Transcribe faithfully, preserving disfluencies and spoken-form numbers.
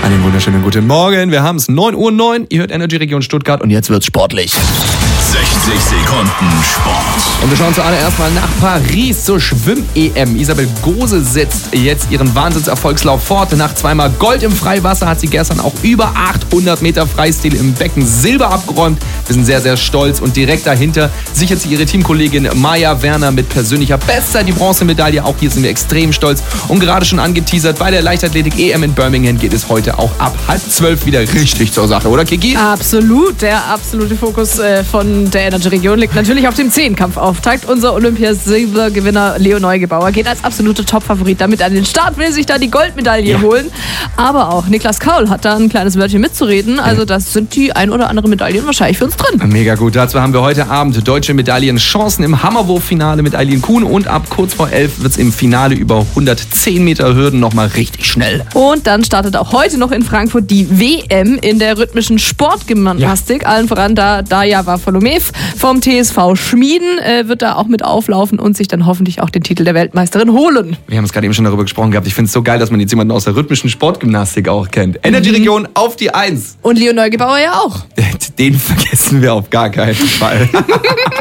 Einen wunderschönen guten Morgen. Wir haben es neun Uhr neun. Ihr hört Energy Region Stuttgart und jetzt wird's sportlich. sechzig Sekunden Sport. Und wir schauen zuallererst mal nach Paris zur Schwimm-E M. Isabel Gose setzt jetzt ihren Wahnsinnserfolgslauf fort. Nach zweimal Gold im Freiwasser hat sie gestern auch über achthundert Meter Freistil im Becken Silber abgeräumt. Wir sind sehr, sehr stolz und direkt dahinter sichert sie ihre Teamkollegin Maja Werner mit persönlicher Bestzeit die Bronzemedaille. Auch hier sind wir extrem stolz und gerade schon angeteasert, bei der Leichtathletik-E M in Birmingham geht es heute auch ab halb zwölf wieder richtig zur Sache, oder Kiki? Absolut, der absolute Fokus äh, von der Energy Region liegt natürlich auf dem Zehnkampfauftakt. Unser Olympiasilbergewinner Leo Neugebauer geht als absoluter Topfavorit damit an den Start, will sich da die Goldmedaille Ja. holen. Aber auch Niklas Kaul hat da ein kleines Wörtchen mitzureden. Also das sind die ein oder andere Medaillen wahrscheinlich für uns drin. Mega gut. Dazu haben wir heute Abend deutsche Medaillenchancen im Hammerwurffinale mit Eileen Kuhn und ab kurz vor elf wird es im Finale über hundertzehn Meter Hürden nochmal richtig schnell. Und dann startet auch heute noch in Frankfurt die W M in der rhythmischen Sportgymnastik. Ja. Allen voran da Daja Wafolomev vom T S V Schmieden äh, wird da auch mit auflaufen und sich dann hoffentlich auch den Titel der Weltmeisterin holen. Wir haben es gerade eben schon darüber gesprochen gehabt. Ich finde es so geil, dass man jetzt jemanden aus der rhythmischen Sportgymnastik auch kennt. Energy Region auf die Eins. Und Leo Neugebauer ja auch. Den vergessen wir auf gar keinen Fall.